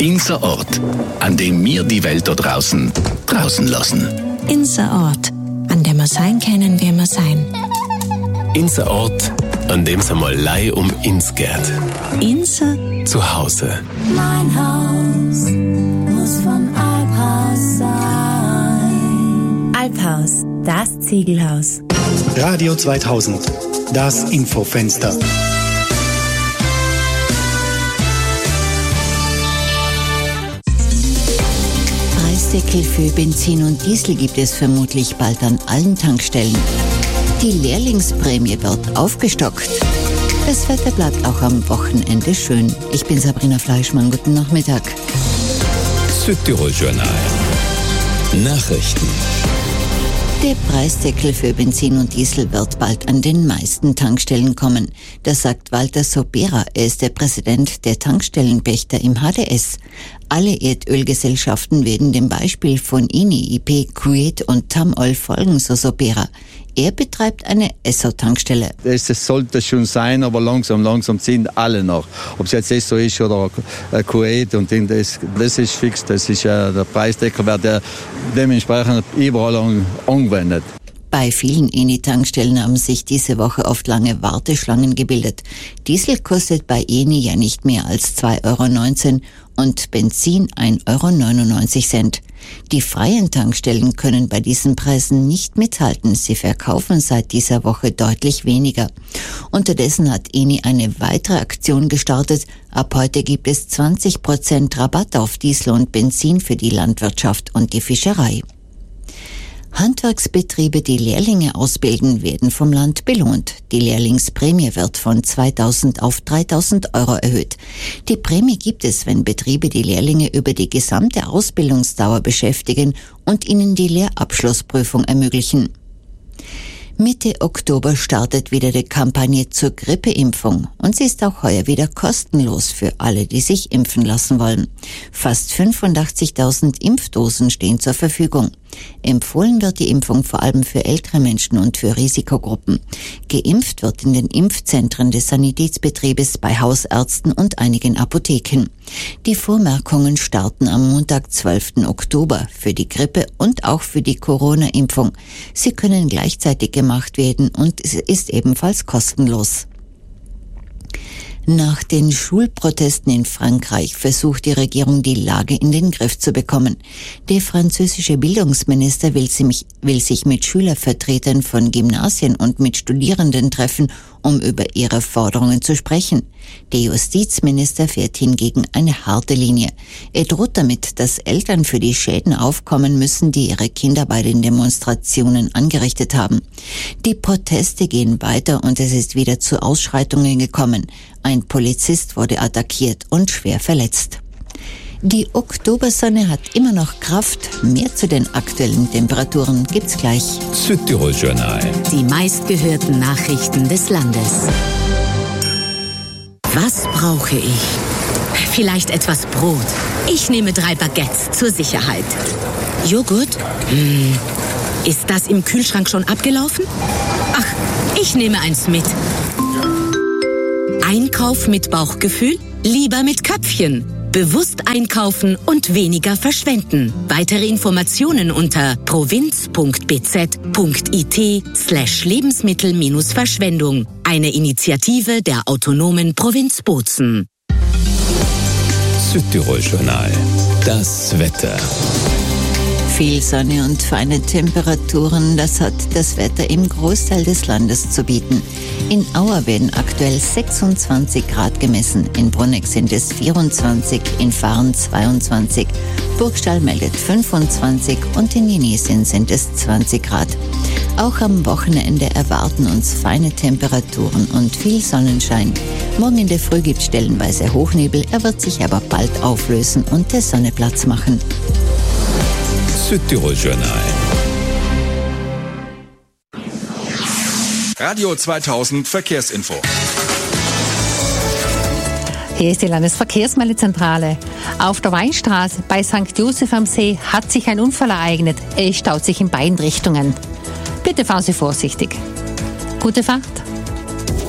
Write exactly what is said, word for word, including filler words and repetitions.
Inser Ort, an dem wir die Welt da draußen draußen lassen. Inser Ort, an dem wir sein können, wie wir sein. Inser Ort, an dem es einmal Lei um ins geht. Inser zu Hause. Mein Haus muss vom Alphaus sein. Alphaus, das Ziegelhaus. Radio zweitausend, das Infofenster. Preisdeckel für Benzin und Diesel gibt es vermutlich bald an allen Tankstellen. Die Lehrlingsprämie wird aufgestockt. Das Wetter bleibt auch am Wochenende schön. Ich bin Sabrina Fleischmann. Guten Nachmittag. Südtirol Journal. Nachrichten. Der Preisdeckel für Benzin und Diesel wird bald an den meisten Tankstellen kommen. Das sagt Walter Sobera. Er ist der Präsident der Tankstellenpächter im H D S. Alle Erdölgesellschaften werden dem Beispiel von I N I, I P, Kuwait und Tamoil folgen, so Sobera. Er betreibt eine Esso-Tankstelle. Es sollte schon sein, aber langsam, langsam ziehen alle nach. Ob es jetzt Esso ist oder äh, Kuwait und das, das ist fix. Das ist äh, der Preisdeckel, wird der dementsprechend überall an, angewendet. Bei vielen I N I-Tankstellen haben sich diese Woche oft lange Warteschlangen gebildet. Diesel kostet bei I N I ja nicht mehr als zwei Euro neunzehn und Benzin ein Euro neunundneunzig. Die freien Tankstellen können bei diesen Preisen nicht mithalten. Sie verkaufen seit dieser Woche deutlich weniger. Unterdessen hat I N I eine weitere Aktion gestartet. Ab heute gibt es zwanzig Prozent Rabatt auf Diesel und Benzin für die Landwirtschaft und die Fischerei. Handwerksbetriebe, die Lehrlinge ausbilden, werden vom Land belohnt. Die Lehrlingsprämie wird von zweitausend auf dreitausend Euro erhöht. Die Prämie gibt es, wenn Betriebe die Lehrlinge über die gesamte Ausbildungsdauer beschäftigen und ihnen die Lehrabschlussprüfung ermöglichen. Mitte Oktober startet wieder die Kampagne zur Grippeimpfung und sie ist auch heuer wieder kostenlos für alle, die sich impfen lassen wollen. Fast fünfundachtzigtausend Impfdosen stehen zur Verfügung. Empfohlen wird die Impfung vor allem für ältere Menschen und für Risikogruppen. Geimpft wird in den Impfzentren des Sanitätsbetriebes, bei Hausärzten und einigen Apotheken. Die Vormerkungen starten am Montag, zwölften Oktober, für die Grippe und auch für die Corona-Impfung. Sie können gleichzeitig gemacht werden und es ist ebenfalls kostenlos. Nach den Schulprotesten in Frankreich versucht die Regierung, die Lage in den Griff zu bekommen. Der französische Bildungsminister will, sich, will sich mit Schülervertretern von Gymnasien und mit Studierenden treffen, um über ihre Forderungen zu sprechen. Der Justizminister fährt hingegen eine harte Linie. Er droht damit, dass Eltern für die Schäden aufkommen müssen, die ihre Kinder bei den Demonstrationen angerichtet haben. Die Proteste gehen weiter und es ist wieder zu Ausschreitungen gekommen. Ein Polizist wurde attackiert und schwer verletzt. Die Oktobersonne hat immer noch Kraft. Mehr zu den aktuellen Temperaturen gibt's gleich. Südtirol Journal. Die meistgehörten Nachrichten des Landes. Was brauche ich? Vielleicht etwas Brot. Ich nehme drei Baguettes zur Sicherheit. Joghurt? Hm. Ist das im Kühlschrank schon abgelaufen? Ach, ich nehme eins mit. Einkauf mit Bauchgefühl? Lieber mit Köpfchen. Bewusst einkaufen und weniger verschwenden. Weitere Informationen unter provinz.bz.it slash Lebensmittel-Verschwendung. Eine Initiative der autonomen Provinz Bozen. Südtirol Journal. Das Wetter. Viel Sonne und feine Temperaturen, das hat das Wetter im Großteil des Landes zu bieten. In Auer werden aktuell sechsundzwanzig Grad gemessen, in Bruneck sind es vierundzwanzig, in Fahren zweiundzwanzig, Burgstall meldet fünfundzwanzig und in Jenesien sind es zwanzig Grad. Auch am Wochenende erwarten uns feine Temperaturen und viel Sonnenschein. Morgen in der Früh gibt es stellenweise Hochnebel, er wird sich aber bald auflösen und der Sonne Platz machen. Südtirol Journal. Radio zweitausend Verkehrsinfo. Hier ist die Landesverkehrsmeldezentrale. Auf der Weinstraße bei Sankt Josef am See hat sich ein Unfall ereignet. Es staut sich in beiden Richtungen. Bitte fahren Sie vorsichtig. Gute Fahrt.